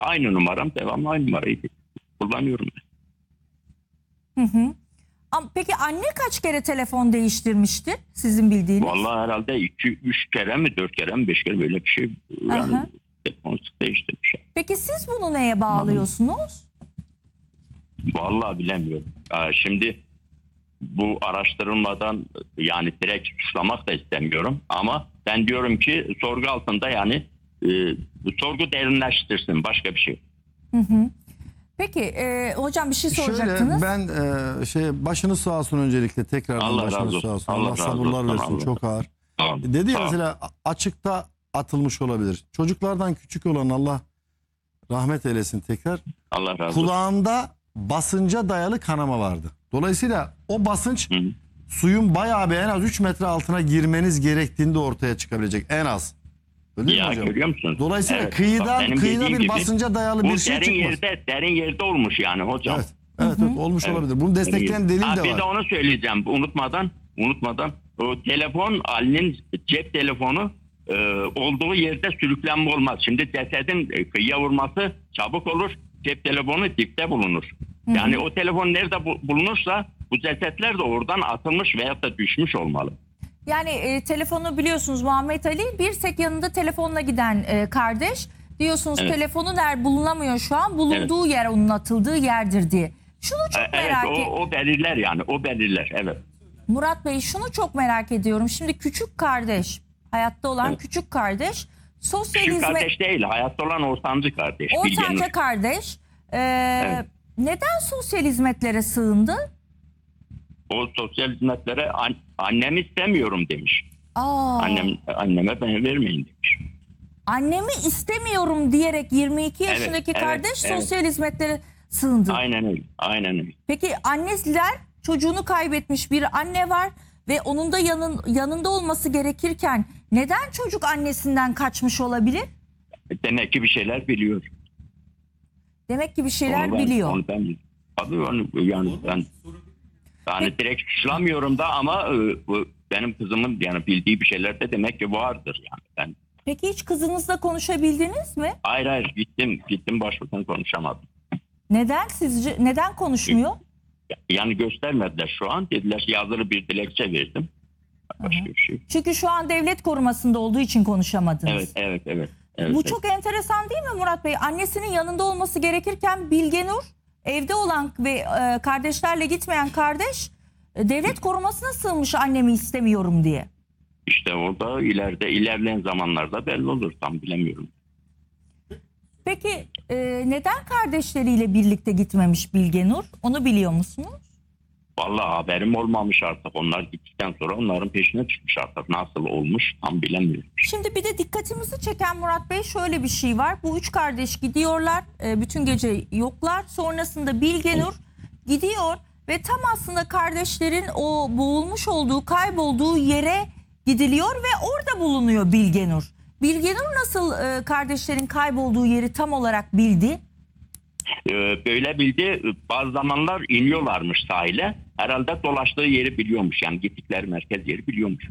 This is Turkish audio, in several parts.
Aynı numaram, devamlı aynı numarayı kullanıyorum. Hı hı. Peki anne kaç kere telefon değiştirmiştir sizin bildiğiniz? Vallahi herhalde 2-3 kere mi, 4 kere mi, 5 kere böyle bir şey. Yani Aha. telefon değiştirmiş. Peki siz bunu neye bağlıyorsunuz? Vallahi bilemiyorum. Şimdi bu araştırılmadan yani direkt suçlamak da istemiyorum. Ama ben diyorum ki sorgu altında yani bu sorgu derinleştirsin. Başka bir şey. Hı hı. Peki hocam bir şey soracaktınız. Şöyle ben başınız sağ olsun öncelikle tekrardan Allah razı başınız olsun. sağ olsun. Allah Allah razı sabırlar olsun. versin. Allah. Çok ağır. Tamam. Dedi ya Tamam. mesela açıkta atılmış olabilir. Çocuklardan küçük olan Allah rahmet eylesin tekrar. Allah razı olsun. Kulağında basınca dayalı kanama vardı. Dolayısıyla o basınç Hı. suyun bayağı bir en az 3 metre altına girmeniz gerektiğinde ortaya çıkabilecek en az. Öyle değil mi Ya hocam? görüyor musunuz? Dolayısıyla Evet, bak kıyıda benim bir dediğim gibi, basınca dayalı bu bir şey çıkmaz. derin yerde olmuş yani hocam. Evet. Evet, evet, olmuş Evet. olabilir. Bunu destekleyen delil de Bir de var. onu söyleyeceğim unutmadan o telefon Ali'nin cep telefonu olduğu yerde sürüklenme olmaz. Şimdi cesedin kıyıya vurması çabuk olur. Cep telefonu dipte bulunur. Yani o telefon nerede bulunursa bu cesetler de oradan atılmış veyahut da düşmüş olmalı. Yani telefonu biliyorsunuz Muhammed Ali bir tek yanında telefonla giden kardeş. Diyorsunuz Evet. telefonu bulunamıyor şu an. Bulunduğu yer onun atıldığı yerdir diye. Şunu çok Evet, merak ediyorum. o belirler yani o belirler evet. Murat Bey şunu çok merak ediyorum. Şimdi küçük kardeş, hayatta olan Evet. küçük kardeş, sosyal Küçük hizmet... kardeş değil, hayatta olan ortancı kardeş. Bilge'nin. Ortanca kardeş Evet. neden sosyal hizmetlere sığındı? O sosyal hizmetlere annemi istemiyorum demiş. Anneme ben vermeyin demiş. Annemi istemiyorum diyerek 22 yaşındaki evet, kardeş evet. sosyal hizmetlere sığındı. Aynen öyle. Aynen öyle. Peki anneler çocuğunu kaybetmiş bir anne var ve onun da yanında olması gerekirken neden çocuk annesinden kaçmış olabilir? Demek ki bir şeyler biliyor. Demek ki bir şeyler Onu ben- biliyor. Onu ben, tabii onu yani ben direkt suçlamıyorum da ama bu benim kızımın yani bildiği bir şeyler de demek ki vardır yani. Ben Peki hiç kızınızla konuşabildiniz mi? hayır gittim başbakan konuşamadım. Neden sizce? Neden konuşmuyor? Yani göstermediler şu an. Dediler yazılı bir dilekçe verdim. Başka bir şey. Çünkü şu an devlet korumasında olduğu için konuşamadınız. Evet. Bu Evet. çok enteresan değil mi Murat Bey? Annesinin yanında olması gerekirken Bilgenur evde olan ve kardeşlerle gitmeyen kardeş devlet korumasına sığınmış annemi istemiyorum diye. İşte o da ilerleyen zamanlarda belli olur. Tam bilemiyorum. Peki neden kardeşleriyle birlikte gitmemiş Bilgenur? Onu biliyor musunuz? Vallahi haberim olmamış artık. Onlar gittikten sonra onların peşine çıkmış artık. Nasıl olmuş tam bilemiyorum. Şimdi bir de dikkatimizi çeken Murat Bey şöyle bir şey var. Bu üç kardeş gidiyorlar. Bütün gece yoklar. Sonrasında Bilgenur gidiyor ve tam aslında kardeşlerin o boğulmuş olduğu, kaybolduğu yere gidiliyor ve orada bulunuyor Bilgenur. Bilgenur nasıl kardeşlerin kaybolduğu yeri tam olarak bildi? Böyle bildi. Bazı zamanlar iniyorlarmış sahile. Herhalde dolaştığı yeri biliyormuş. Yani gittikleri merkez yeri biliyormuş.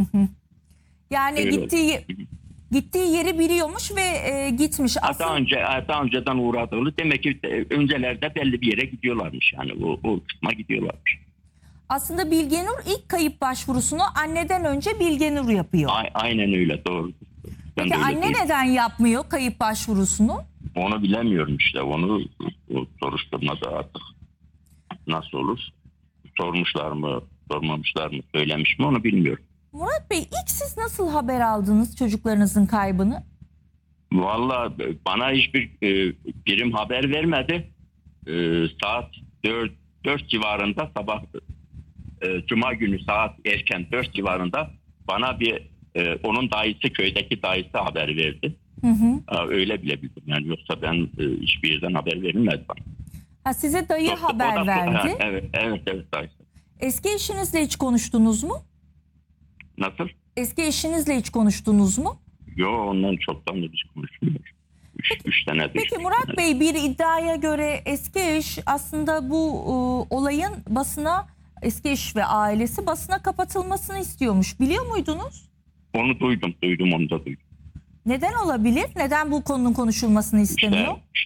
Yani Öyle. gittiği yeri biliyormuş ve gitmiş. Daha önceden uğradığı demek ki öncelerde belli bir yere gidiyorlarmış. Yani o kısma gidiyorlarmış. Aslında Bilgenur ilk kayıp başvurusunu anneden önce Bilgenur yapıyor. Aynen öyle doğru. Peki anne neden yapmıyor kayıp başvurusunu? Onu bilemiyorum işte. Onu soruşturmada artık nasıl olur? Sormuşlar mı, sormamışlar mı, söylemiş mi onu bilmiyorum. Murat Bey ilk siz nasıl haber aldınız çocuklarınızın kaybını? Vallahi bana hiçbir birim haber vermedi. Saat 4 civarında sabah Cuma günü saat erken 4 civarında bana onun dayısı köydeki dayısı haber verdi. Öyle bile bildim yani yoksa ben hiçbir yerden haber verilmedi bana. Size dayı haber verdi. Evet dayısı. Eski eşinizle hiç konuştunuz mu? Nasıl? Eski eşinizle hiç konuştunuz mu? Yok ondan çoktan da biz konuşmuyoruz. 3 senedir. Peki Murat Bey bir iddiaya göre eski eş aslında bu olayın eski eş ve ailesi basına kapatılmasını istiyormuş. Biliyor muydunuz? Onu duydum onu da duydum. Neden olabilir? Neden bu konunun konuşulmasını istemiyor? İşte